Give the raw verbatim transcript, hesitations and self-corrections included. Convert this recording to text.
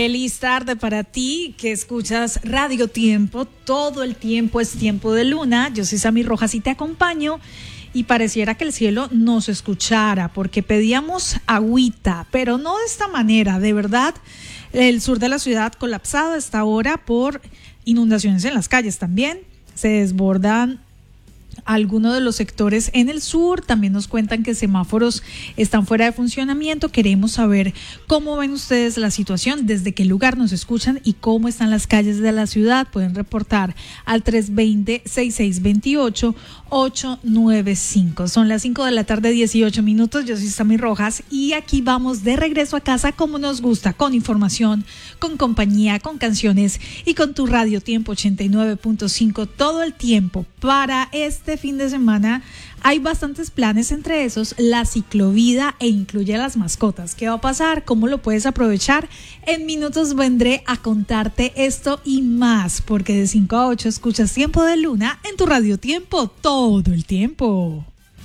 Feliz tarde para ti que escuchas Radio Tiempo. Todo el tiempo es tiempo de luna. Yo soy Sammy Rojas y te acompaño. Y pareciera que el cielo nos escuchara porque pedíamos agüita, pero no de esta manera. De verdad, el sur de la ciudad colapsado a esta hora por inundaciones en las calles también. Se desbordan algunos de los sectores en el sur. También nos cuentan que semáforos están fuera de funcionamiento. Queremos saber cómo ven ustedes la situación, desde qué lugar nos escuchan y cómo están las calles de la ciudad. Pueden reportar al tres dos cero, seis seis dos ocho, ocho nueve cinco. Son las cinco de la tarde, dieciocho minutos. Yo soy Sammy Rojas y aquí vamos de regreso a casa como nos gusta, con información, con compañía, con canciones y con tu Radio Tiempo ochenta y nueve punto cinco todo el tiempo. Para este fin de semana hay bastantes planes, entre esos la ciclovida, e incluye a las mascotas. ¿Qué va a pasar? ¿Cómo lo puedes aprovechar? En minutos vendré a contarte esto y más, porque de cinco a ocho escuchas Tiempo de Luna en tu Radio Tiempo todo el tiempo.